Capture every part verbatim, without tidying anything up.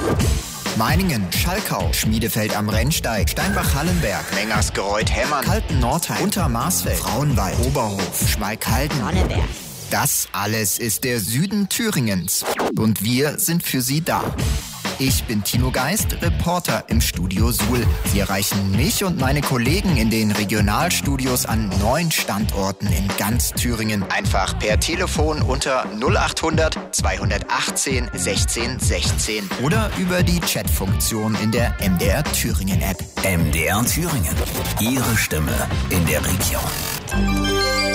Meiningen, Schalkau, Schmiedefeld am Rennsteig, Steinbach-Hallenberg, Mengersgereuth-Hemmern, Kalten-Nordheim, Untermarsfeld, Frauenwald, Oberhof, Schmalkalden, Sonneberg. Das alles ist der Süden Thüringens. Und wir sind für Sie da. Ich bin Tino Geist, Reporter im Studio Suhl. Sie erreichen mich und meine Kollegen in den Regionalstudios an neun Standorten in ganz Thüringen. Einfach per Telefon unter null achthundert zweihundertachtzehn sechzehn sechzehn oder über die Chatfunktion in der M D R Thüringen App. M D R Thüringen. Ihre Stimme in der Region.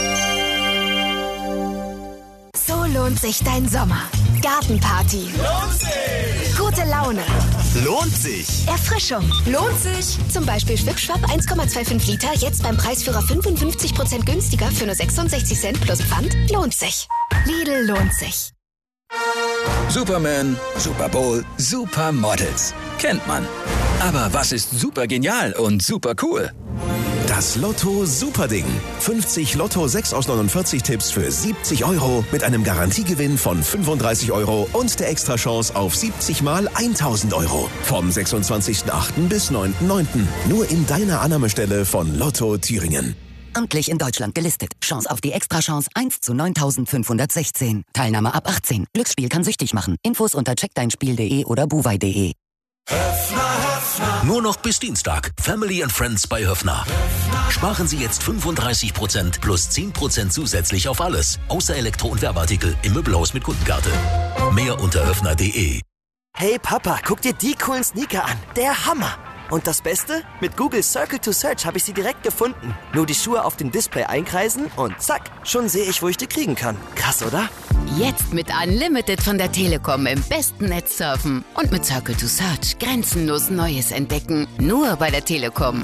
So lohnt sich dein Sommer. Gartenparty. Lohnt sich! Gute Laune. Lohnt sich! Erfrischung. Lohnt sich. Zum Beispiel Schwipschwapp eins Komma fünfundzwanzig Liter, jetzt beim Preisführer fünfundfünfzig Prozent günstiger für nur sechsundsechzig Cent plus Pfand. Lohnt sich. Lidl lohnt sich. Superman, Super Bowl, Supermodels. Kennt man. Aber was ist super genial und super cool? Das Lotto Superding. fünfzig Lotto sechs aus neunundvierzig Tipps für siebzig Euro mit einem Garantiegewinn von fünfunddreißig Euro und der Extrachance auf siebzig mal tausend Euro. Vom sechsundzwanzigsten achten bis neunten neunten Nur in deiner Annahmestelle von Lotto Thüringen. Amtlich in Deutschland gelistet. Chance auf die Extrachance eins zu neuntausendfünfhundertsechzehn. Teilnahme ab achtzehn. Glücksspiel kann süchtig machen. Infos unter check dein spiel punkt de oder buwei punkt de. Nur noch bis Dienstag. Family and Friends bei Höffner. Sparen Sie jetzt fünfunddreißig Prozent plus zehn Prozent zusätzlich auf alles. Außer Elektro- und Werbeartikel im Möbelhaus mit Kundenkarte. Mehr unter höffner punkt de. Hey Papa, guck dir die coolen Sneaker an. Der Hammer. Und das Beste? Mit Google Circle to Search habe ich sie direkt gefunden. Nur die Schuhe auf dem Display einkreisen und zack, schon sehe ich, wo ich die kriegen kann. Krass, oder? Jetzt mit Unlimited von der Telekom im besten Netz surfen. Und mit Circle to Search grenzenlos Neues entdecken. Nur bei der Telekom.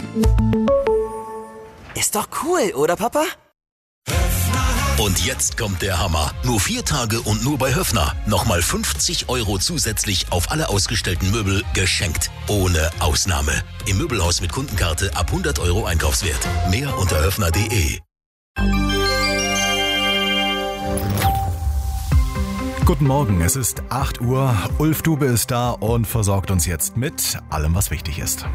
Ist doch cool, oder Papa? Und jetzt kommt der Hammer. Nur vier Tage und nur bei Höffner. Nochmal fünfzig Euro zusätzlich auf alle ausgestellten Möbel geschenkt. Ohne Ausnahme. Im Möbelhaus mit Kundenkarte ab hundert Euro Einkaufswert. Mehr unter höffner punkt de. Guten Morgen, es ist acht Uhr. Ulf Dube ist da und versorgt uns jetzt mit allem, was wichtig ist.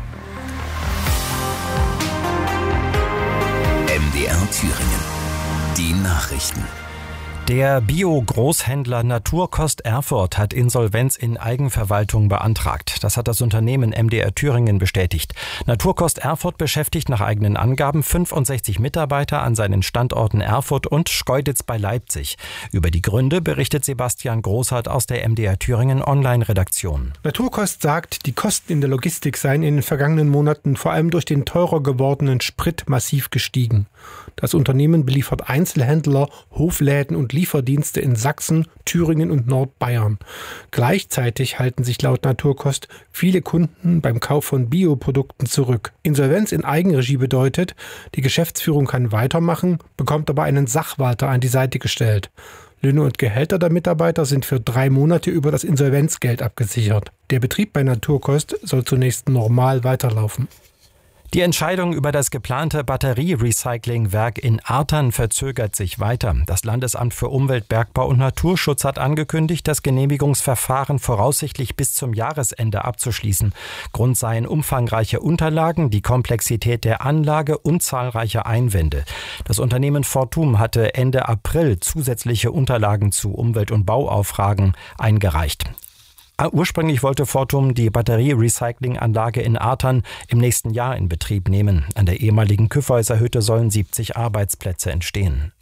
M D R Thüringen. Die Nachrichten. Der Bio-Großhändler Naturkost Erfurt hat Insolvenz in Eigenverwaltung beantragt. Das hat das Unternehmen M D R Thüringen bestätigt. Naturkost Erfurt beschäftigt nach eigenen Angaben fünfundsechzig Mitarbeiter an seinen Standorten Erfurt und Schkeuditz bei Leipzig. Über die Gründe berichtet Sebastian Großhardt aus der M D R Thüringen Online-Redaktion. Naturkost sagt, die Kosten in der Logistik seien in den vergangenen Monaten vor allem durch den teurer gewordenen Sprit massiv gestiegen. Das Unternehmen beliefert Einzelhändler, Hofläden und Lieferdienste in Sachsen, Thüringen und Nordbayern. Gleichzeitig halten sich laut Naturkost viele Kunden beim Kauf von Bioprodukten zurück. Insolvenz in Eigenregie bedeutet, die Geschäftsführung kann weitermachen, bekommt aber einen Sachwalter an die Seite gestellt. Löhne und Gehälter der Mitarbeiter sind für drei Monate über das Insolvenzgeld abgesichert. Der Betrieb bei Naturkost soll zunächst normal weiterlaufen. Die Entscheidung über das geplante Batterierecyclingwerk in Artern verzögert sich weiter. Das Landesamt für Umwelt, Bergbau und Naturschutz hat angekündigt, das Genehmigungsverfahren voraussichtlich bis zum Jahresende abzuschließen. Grund seien umfangreiche Unterlagen, die Komplexität der Anlage und zahlreiche Einwände. Das Unternehmen Fortum hatte Ende April zusätzliche Unterlagen zu Umwelt- und Bauauflagen eingereicht. Ursprünglich wollte Fortum die Batterie-Recycling-Anlage in Artern im nächsten Jahr in Betrieb nehmen. An der ehemaligen Kyffhäuser-Hütte sollen siebzig Arbeitsplätze entstehen.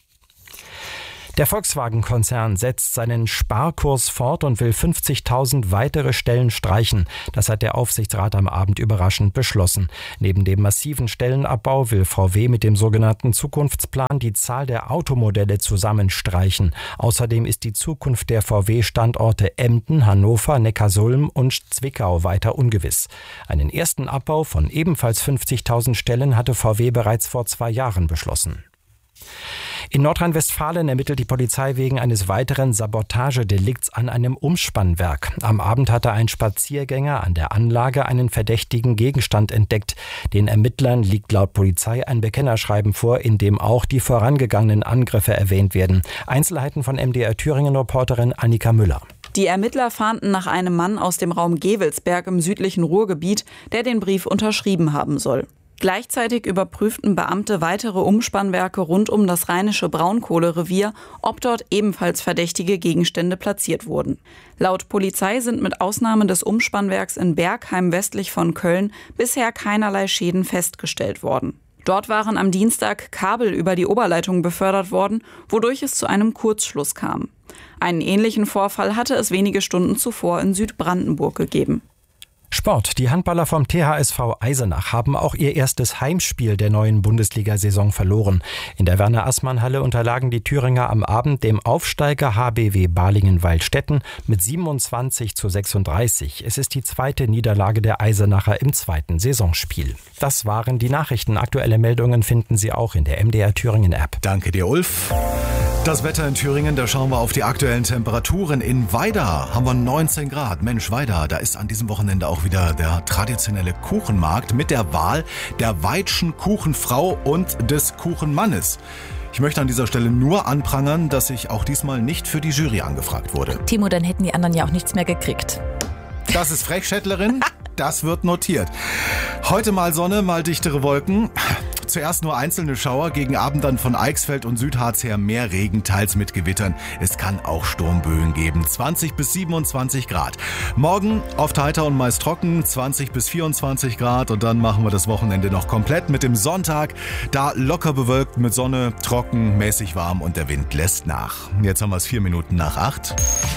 Der Volkswagen-Konzern setzt seinen Sparkurs fort und will fünfzigtausend weitere Stellen streichen. Das hat der Aufsichtsrat am Abend überraschend beschlossen. Neben dem massiven Stellenabbau will V W mit dem sogenannten Zukunftsplan die Zahl der Automodelle zusammenstreichen. Außerdem ist die Zukunft der V W-Standorte Emden, Hannover, Neckarsulm und Zwickau weiter ungewiss. Einen ersten Abbau von ebenfalls fünfzigtausend Stellen hatte V W bereits vor zwei Jahren beschlossen. In Nordrhein-Westfalen ermittelt die Polizei wegen eines weiteren Sabotagedelikts an einem Umspannwerk. Am Abend hatte ein Spaziergänger an der Anlage einen verdächtigen Gegenstand entdeckt. Den Ermittlern liegt laut Polizei ein Bekennerschreiben vor, in dem auch die vorangegangenen Angriffe erwähnt werden. Einzelheiten von M D R Thüringen-Reporterin Annika Müller. Die Ermittler fahnden nach einem Mann aus dem Raum Gevelsberg im südlichen Ruhrgebiet, der den Brief unterschrieben haben soll. Gleichzeitig überprüften Beamte weitere Umspannwerke rund um das rheinische Braunkohlerevier, ob dort ebenfalls verdächtige Gegenstände platziert wurden. Laut Polizei sind mit Ausnahme des Umspannwerks in Bergheim westlich von Köln bisher keinerlei Schäden festgestellt worden. Dort waren am Dienstag Kabel über die Oberleitung befördert worden, wodurch es zu einem Kurzschluss kam. Einen ähnlichen Vorfall hatte es wenige Stunden zuvor in Südbrandenburg gegeben. Sport. Die Handballer vom T H S V Eisenach haben auch ihr erstes Heimspiel der neuen Bundesliga-Saison verloren. In der Werner-Assmann-Halle unterlagen die Thüringer am Abend dem Aufsteiger H B W Balingen-Waldstätten mit siebenundzwanzig zu sechsunddreißig. Es ist die zweite Niederlage der Eisenacher im zweiten Saisonspiel. Das waren die Nachrichten. Aktuelle Meldungen finden Sie auch in der M D R Thüringen App. Danke dir, Ulf. Das Wetter in Thüringen, da schauen wir auf die aktuellen Temperaturen. In Weida haben wir neunzehn Grad. Mensch, Weida, da ist an diesem Wochenende auch wieder der traditionelle Kuchenmarkt mit der Wahl der Weidschen Kuchenfrau und des Kuchenmannes. Ich möchte an dieser Stelle nur anprangern, dass ich auch diesmal nicht für die Jury angefragt wurde. Timo, dann hätten die anderen ja auch nichts mehr gekriegt. Das ist Frechschädlerin, das wird notiert. Heute mal Sonne, mal dichtere Wolken. Zuerst nur einzelne Schauer, gegen Abend dann von Eichsfeld und Südharz her mehr Regen, teils mit Gewittern. Es kann auch Sturmböen geben. zwanzig bis siebenundzwanzig Grad. Morgen oft heiter und meist trocken, zwanzig bis vierundzwanzig Grad. Und dann machen wir das Wochenende noch komplett mit dem Sonntag. Da locker bewölkt mit Sonne, trocken, mäßig warm und der Wind lässt nach. Jetzt haben wir es vier Minuten nach acht.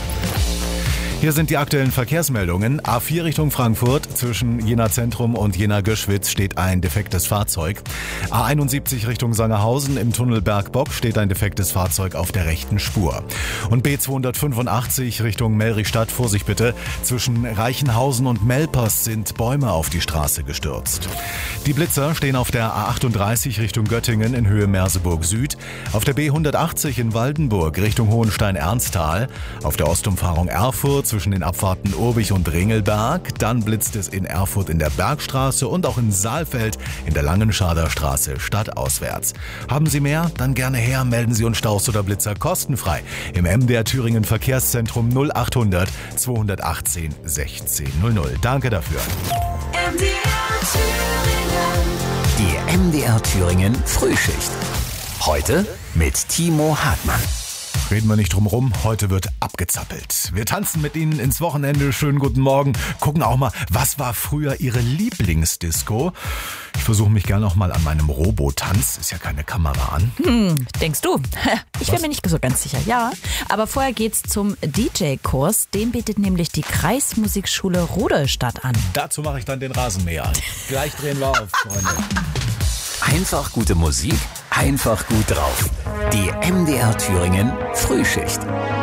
Hier sind die aktuellen Verkehrsmeldungen. A vier Richtung Frankfurt. Zwischen Jena Zentrum und Jena Göschwitz steht ein defektes Fahrzeug. A einundsiebzig Richtung Sangerhausen. Im Tunnel Bergbock steht ein defektes Fahrzeug auf der rechten Spur. Und B zweihundertfünfundachtzig Richtung Melrichstadt. Vorsicht bitte. Zwischen Reichenhausen und Melpers sind Bäume auf die Straße gestürzt. Die Blitzer stehen auf der A achtunddreißig Richtung Göttingen in Höhe Merseburg Süd. Auf der B hundertachtzig in Waldenburg Richtung Hohenstein-Ernsthal. Auf der Ostumfahrung Erfurt zwischen den Abfahrten Urbich und Ringelberg. Dann blitzt es in Erfurt in der Bergstraße und auch in Saalfeld in der Langenschader Straße stadtauswärts. Haben Sie mehr? Dann gerne her. Melden Sie uns Staus oder Blitzer kostenfrei im M D R Thüringen Verkehrszentrum null achthundert zweihundertachtzehn sechzehn null null. Danke dafür. M D R Thüringen. Die M D R Thüringen Frühschicht. Heute mit Timo Hartmann. Reden wir nicht drum rum, heute wird abgezappelt. Wir tanzen mit Ihnen ins Wochenende. Schönen guten Morgen. Gucken auch mal, was war früher Ihre Lieblingsdisco? Ich versuche mich gerne auch mal an meinem Robotanz. Ist ja keine Kamera an. Hm, denkst du? Ich bin was? Mir nicht so ganz sicher. Ja, aber vorher geht's zum D J-Kurs. Den bietet nämlich die Kreismusikschule Rudolstadt an. Dazu mache ich dann den Rasenmäher. Gleich drehen wir auf, Freunde. Einfach gute Musik, einfach gut drauf. Die M D R Thüringen Frühschicht.